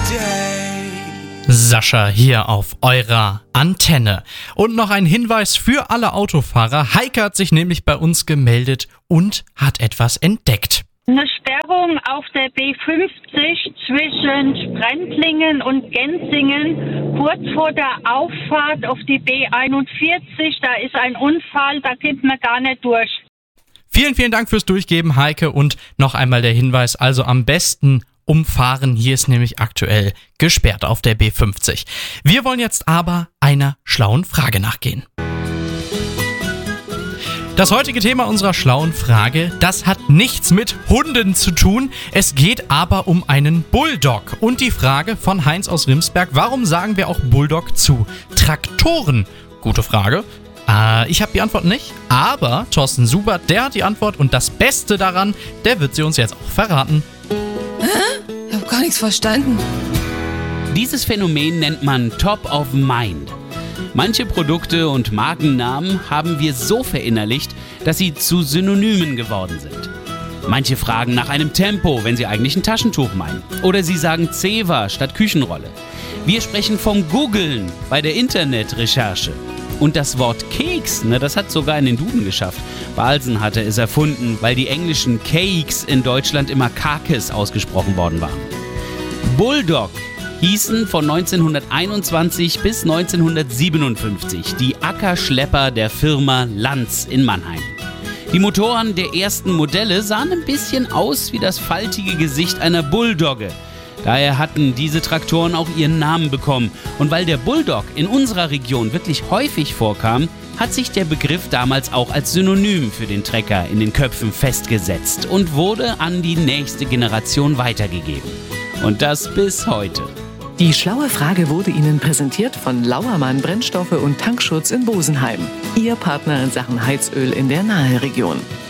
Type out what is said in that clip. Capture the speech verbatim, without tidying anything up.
Sascha hier auf eurer Antenne. Und noch ein Hinweis für alle Autofahrer. Heike hat sich nämlich bei uns gemeldet und hat etwas entdeckt. Eine Sperrung auf der B fünfzig zwischen Sprendlingen und Gensingen, kurz vor der Auffahrt auf die B einundvierzig. Da ist ein Unfall, da geht man gar nicht durch. Vielen, vielen Dank fürs Durchgeben, Heike. Und noch einmal der Hinweis, also am besten umfahren. Hier ist nämlich aktuell gesperrt auf der B fünfzig. Wir wollen jetzt aber einer schlauen Frage nachgehen. Das heutige Thema unserer schlauen Frage, das hat nichts mit Hunden zu tun. Es geht aber um einen Bulldog. Und die Frage von Heinz aus Rimsberg, warum sagen wir auch Bulldog zu Traktoren? Gute Frage. Äh, ich habe die Antwort nicht, aber Thorsten Subert, der hat die Antwort. Und das Beste daran, der wird sie uns jetzt auch verraten. Hä? Ich habe gar nichts verstanden. Dieses Phänomen nennt man Top of Mind. Manche Produkte und Markennamen haben wir so verinnerlicht, dass sie zu Synonymen geworden sind. Manche fragen nach einem Tempo, wenn sie eigentlich ein Taschentuch meinen. Oder sie sagen Zewa statt Küchenrolle. Wir sprechen vom Googlen bei der Internetrecherche. Und das Wort Keks, ne, das hat sogar in den Duden geschafft. Balsen hatte es erfunden, weil die englischen Cakes in Deutschland immer Kakes ausgesprochen worden waren. Bulldog hießen von neunzehnhunderteinundzwanzig bis neunzehnhundertsiebenundfünfzig die Ackerschlepper der Firma Lanz in Mannheim. Die Motoren der ersten Modelle sahen ein bisschen aus wie das faltige Gesicht einer Bulldogge. Daher hatten diese Traktoren auch ihren Namen bekommen. Und weil der Bulldog in unserer Region wirklich häufig vorkam, hat sich der Begriff damals auch als Synonym für den Trecker in den Köpfen festgesetzt und wurde an die nächste Generation weitergegeben. Und das bis heute. Die schlaue Frage wurde Ihnen präsentiert von Lauermann Brennstoffe und Tankschutz in Bosenheim. Ihr Partner in Sachen Heizöl in der Naheregion.